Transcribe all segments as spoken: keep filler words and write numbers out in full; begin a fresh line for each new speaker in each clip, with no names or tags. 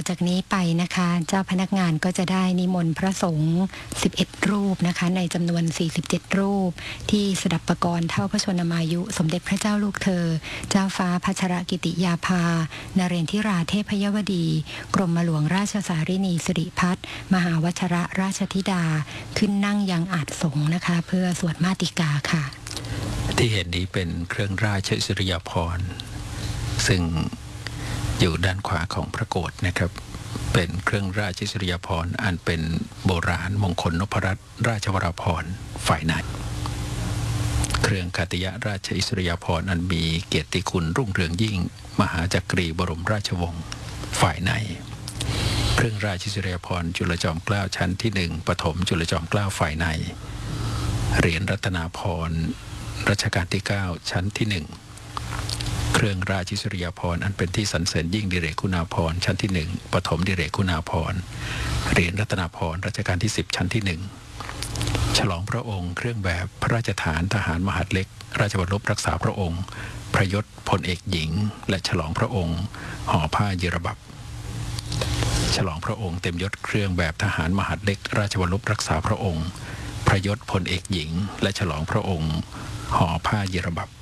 จากนี้ไปนะคะเจ้าพนักงานก็จะได้นิมนต์พระสงฆ์สิบเอ็ดรูปนะคะในจำนวนสี่สิบเจ็ดรูปที่สดับปกรณ์เท่าพระชนมายุสมเด็จพระเจ้าลูกเธอเจ้าฟ้าพัชรกิติยาภานเรนทิราเทพยวดีกรมหลวงราชสารินีสิริพัฒน์มหาวชรราชธิดาขึ้นนั่งยังอาจสงฆ์นะคะเพื่อสวดมาติกาค่ะ
ที่เห็นนี้เป็นเครื่องราชอิสริยาภรณ์ซึ่งอยู่ด้านขวาของพระโกฐนะครับเป็นเครื่องราชอิสริยาภรณ์อันเป็นโบราณมงคลนพรัตน์ราชวราภรณ์ฝ่ายในเครื่องขัตติยราชอิสริยาภรณ์อันมีเกียรติคุณรุ่งเรืองยิ่งมหาจักรีบรมราชวงศ์ฝ่ายในเครื่องราชอิสริยาภรณ์จุลจอมเกล้าชั้นที่หนึ่งปฐมจุลจอมเกล้าฝ่ายในเหรียญรัตนาภรณ์รัชกาลที่เก้าชั้นที่หนึ่งเครื่องราชอิสริยาภรณ์อันเป็นที่สรรเสริญยิ่งดิเรกคุณาภรณ์ชั้นที่หนึ่งปฐมดิเรกคุณาภรณ์เหรียญรัตนาภรณ์รัชกาลที่สิบชั้นที่หนึ่งฉลองพระองค์เครื่องแบบพระราชทานทหารมหาดเล็กราชบัลลบรักษาพระองค์พระยศพลเอกหญิงและฉลองพระองค์ห่อผ้าเยรบับฉลองพระองค์เต็มยศเครื่องแบบทหารมหาดเล็กราชบัลลบรักษาพระองค์พระยศพลเอกหญิงและฉลองพระองค์ห่อผ้าเยรบับ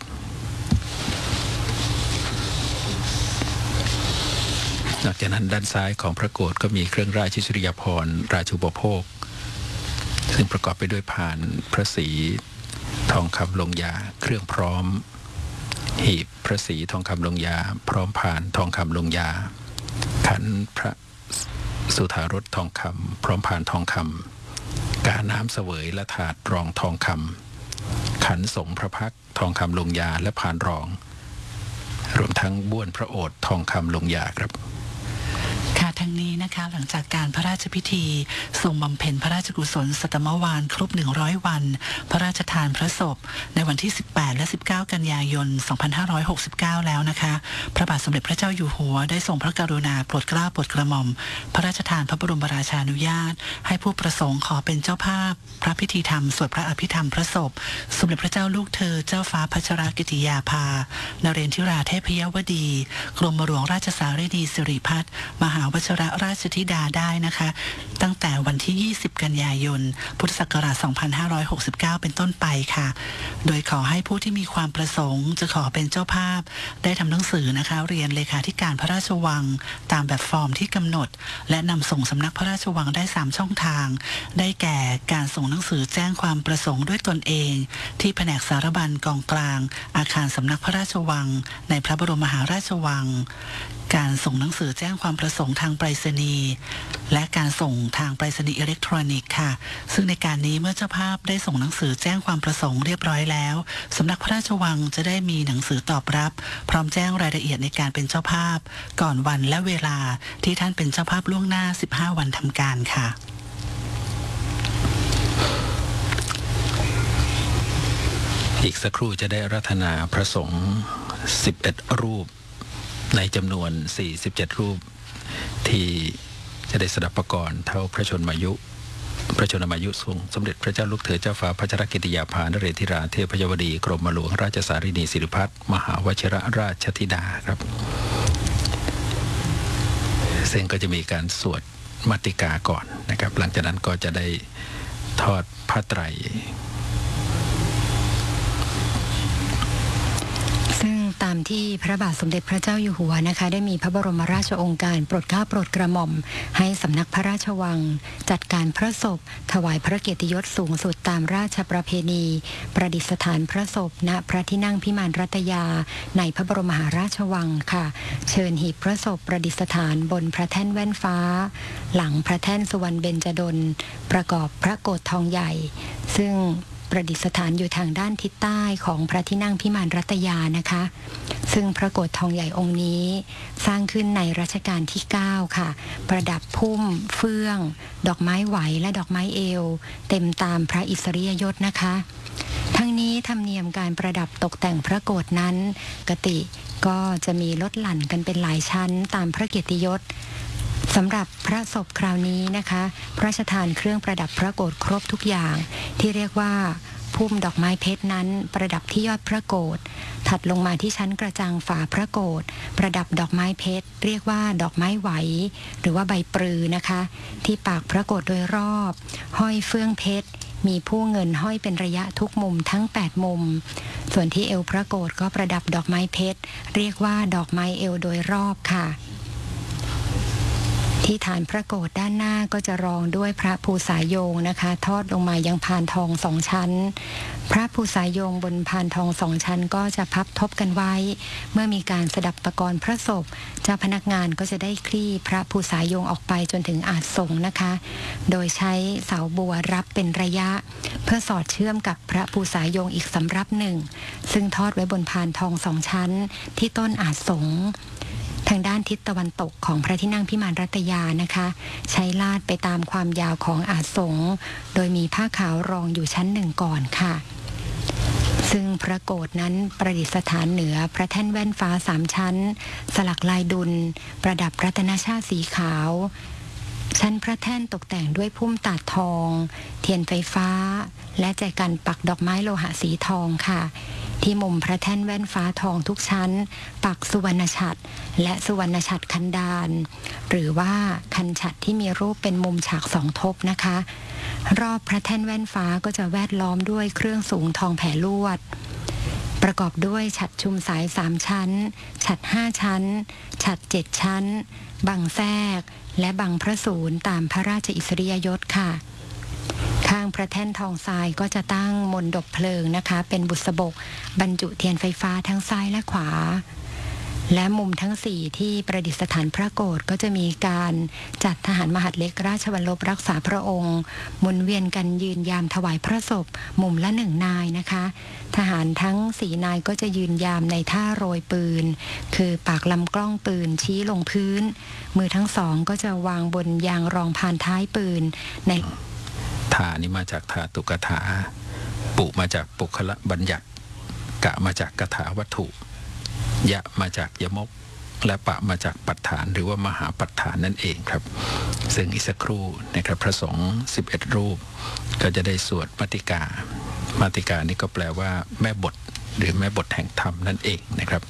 นอกจากนั้นด้านซ้ายของพระโกฐก็มีเครื่องราชอิสริยาภรณ์ราชูปโภคซึ่งประกอบไปด้วยพานพระศรีทองคำลงยาเครื่องพร้อมหีบพระศรีทองคำลงยาพร้อมพานทองคำลงยาขันพระสุธารสทองคำพร้อมพานทองคำกาน้ำเสวยและถาดรองทองคำขันสงพระพักทองคำลงยาและพานรองรวมทั้งบ้วนพระโอษฐ์ทองคำลงยาครับ
ค่ะทั้งนี้นะคะหลังจากการพระราชพิธีทรงบำเพ็ญพระราชกุศลสัตมวาลครบหนึ่งร้อยวันพระราชทานพระศพในวันที่สิบแปดและสิบเก้ากันยายนสองพันห้าร้อยหกสิบเก้าแล้วนะคะพระบาทสมเด็จพระเจ้าอยู่หัวได้ทรงพระกรุณาโปรดเกล้าโปรดกระหม่อมพระราชทานพระบรมราชานุญาตให้ผู้ประสงค์ขอเป็นเจ้าภาพพระพิธีธรรมสวดพระอภิธรรมพระศพสมเด็จพระเจ้าลูกเธอเจ้าฟ้าพัชรกิติยาภานเรนทิราเทพยวดีกรมหลวงราชสารินีสิริพัฒน์มหาวชรราชธิดาได้นะคะตั้งแต่วันที่ยี่สิบกันยายนพุทธศักราชสองพันห้าร้อยหกสิบเก้าเป็นต้นไปค่ะโดยขอให้ผู้ที่มีความประสงค์จะขอเป็นเจ้าภาพได้ทำหนังสือนะคะเรียนเลขาธิการพระราชวังตามแบบฟอร์มที่กำหนดและนำส่งสำนักพระราชวังได้สามช่องทางได้แก่การส่งหนังสือแจ้งความประสงค์ด้วยตนเองที่แผนกสารบัญกองกลางอาคารสำนักพระราชวังในพระบรมมหาราชวังการส่งหนังสือแจ้งความประสงค์ทางไปรษณีย์และการส่งทางไปรษณีย์อิเล็กทรอนิกส์ค่ะซึ่งในการนี้เมื่อเจ้าภาพได้ส่งหนังสือแจ้งความประสงค์เรียบร้อยแล้วสำนักพระราชวังจะได้มีหนังสือตอบรับพร้อมแจ้งรายละเอียดในการเป็นเจ้าภาพก่อนวันและเวลาที่ท่านเป็นเจ้าภาพล่วงหน้าสิบห้าวันทำการค่ะ
อีกสักครู่จะได้อาราธนาพระสงฆ์สิบเอ็ดรูปในจำนวนสี่สิบเจ็ดรูปที่จะได้สดับปกรณ์เท่าพระชนมายุพระชนมายุทรงสมเด็จพระเจ้าลูกเธอเจ้าฟ้าพัชรกิติยาภานเรนทิราเทพยวดีกรมหลวงราชสารินีสิริพัฒน์มหาวชิรราชธิดาครับซึ่งก็จะมีการสวดมาติกาก่อนนะครับหลังจากนั้นก็จะได้ทอดผ้าไตร
ตามที่พระบาทสมเด็จพระเจ้าอยู่หัวนะคะได้มีพระบรมราชโองการโปรดเกล้าโปรดกระหม่อมให้สำนักพระราชวังจัดการพระศพถวายพระเกียรติยศสูงสุดตามราชประเพณีประดิษฐานพระศพณพระที่นั่งพิมานรัตยาในพระบรมมหาราชวังค่ะเชิญหีบพระศพประดิษฐานบนพระแท่นแว่นฟ้าหลังพระแท่นสุวรรณเบญจดลประกอบพระโกฐทองใหญ่ซึ่งประดิษฐานอยู่ทางด้านทิศใต้ของพระที่นั่งพิมานรัตยานะคะซึ่งพระโกฐทองใหญ่องค์นี้สร้างขึ้นในรัชกาลที่เก้าค่ะประดับพุ่มเฟื่องดอกไม้ไหวและดอกไม้เอวเต็มตามพระอิสริยยศนะคะทั้งนี้ธรรมเนียมการประดับตกแต่งพระโกฐนั้นกติก็จะมีลดหลั่นกันเป็นหลายชั้นตามพระเกียรติยศสำหรับพระศพคราวนี้นะคะพระราชทานเครื่องประดับพระโกฐครบทุกอย่างที่เรียกว่าพุ่มดอกไม้เพชรนั้นประดับที่ยอดพระโกฐถัดลงมาที่ชั้นกระจังฝาพระโกฐประดับดอกไม้เพชรเรียกว่าดอกไม้ไหวหรือว่าใบปรือนะคะที่ปากพระโกฐโดยรอบห้อยเฟื่องเพชรมีผู้เงินห้อยเป็นระยะทุกมุมทั้งแปดมุมส่วนที่เอวพระโกฐก็ประดับดอกไม้เพชรเรียกว่าดอกไม้เอวโดยรอบค่ะที่ฐานพระโกฐด้านหน้าก็จะรองด้วยพระภูษาโยงนะคะทอดลงมายังพานทองสองชั้นพระภูษาโยงบนพานทองสองชั้นก็จะพับทบกันไว้เมื่อมีการสดับประกรณ์พระศพเจ้าพนักงานก็จะได้คลี่พระภูษาโยงออกไปจนถึงอาจสงนะคะโดยใช้เสาบัวรับเป็นระยะเพื่อสอดเชื่อมกับพระภูษาโยงอีกสำรับหนึ่งซึ่งทอดไว้บนพานทองสองชั้นที่ต้นอาจสงทางด้านทิศตะวันตกของพระที่นั่งพิมานรัตยานะคะใช้ลาดไปตามความยาวของอาสงโดยมีผ้าขาวรองอยู่ชั้นหนึ่งก่อนค่ะซึ่งพระโกฐนั้นประดิษฐานเหนือพระแท่นแว่นฟ้าสามชั้นสลักลายดุลประดับรัตนชาติสีขาวชั้นพระแท่นตกแต่งด้วยพุ่มตาดทองเทียนไฟฟ้าและแจกันปักดอกไม้โลหะสีทองค่ะที่มุมพระแท่นแว่นฟ้าทองทุกชั้นปักสุวรรณฉัตรและสุวรรณฉัตรคันดานหรือว่าคันฉัตรที่มีรูปเป็นมุมฉากสองทบนะคะรอบพระแท่นแว่นฟ้าก็จะแวดล้อมด้วยเครื่องสูงทองแผ่ลวดประกอบด้วยฉัตรชุมสายสามชั้นฉัตรห้าชั้นฉัตรเจ็ดชั้นบังแทรกและบังพระศูนย์ตามพระราชอิสริยยศค่ะข้างพระแท่นทองทรายก็จะตั้งมณฑปเพลิงนะคะเป็นบุษบกบรรจุเทียนไฟฟ้าทั้งซ้ายและขวาและมุมทั้งสี่ที่ประดิษฐานพระโกฐก็จะมีการจัดทหารมหาดเล็กราชวัลลบรักษาพระองค์หมุนเวียนกันยืนยามถวายพระศพมุมละหนึ่งนายนะคะทหารทั้งสี่นายก็จะยืนยามในท่าโรยปืนคือปากลำกล้องปืนชี้ลงพื้นมือทั้งสองก็จะวางบนยางรองพานท้ายปืนใน
ถานี่มาจากถาตุกถาปุมาจากปุคละบัญญัติกะมาจากกถาวัตถุยะมาจากยมกและปะมาจากปัฏฐานหรือว่ามหาปัฏฐานนั่นเองครับซึ่งอีกสักครู่นะครับพระสงฆ์สิบเอ็ดรูปก็จะได้สวดมาติกามาติกานี่ก็แปลว่าแม่บทหรือแม่บทแห่งธรรมนั่นเองนะครับ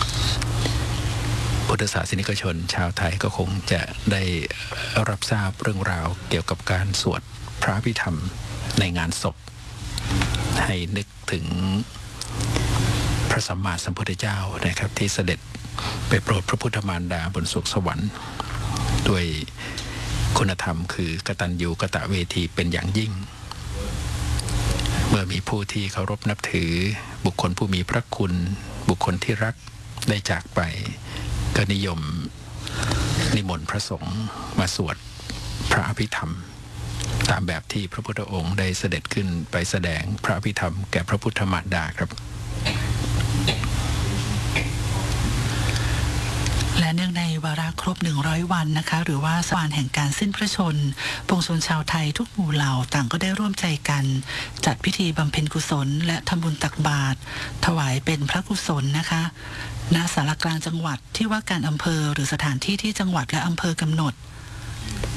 พุทธศาสนิกชนชาวไทยก็คงจะได้รับทราบเรื่องราวเกี่ยวกับการสวดพระอภิธรรมในงานศพให้นึกถึงพระสัมมาสัมพุทธเจ้านะครับที่เสด็จไปโปรดพระพุทธมารดาบนสวงสวรรค์ด้วยคุณธรรมคือกตัญญูกตเวทีเป็นอย่างยิ่งเมื่อมีผู้ที่เคารพนับถือบุคคลผู้มีพระคุณบุคคลที่รักได้จากไปก็นิยมนิมนต์พระสงฆ์มาสวดพระอภิธรรมตามแบบที่พระพุทธองค์ได้เสด็จขึ้นไปแสดงพระอภิธรรมแก่พระพุทธมารดาครับ
และเนื่องในวาระครบหนึ่งร้อยวันนะคะหรือว่าสวรรค์แห่งการสิ้นพระชนปวงชนชาวไทยทุกหมู่เหล่าต่างก็ได้ร่วมใจกันจัดพิธีบำเพ็ญกุศลและทำบุญตักบาตรถวายเป็นพระกุศลนะคะณศาลากลางจังหวัดที่ว่าการอำเภอหรือสถานที่ที่จังหวัดและอำเภอกำหนด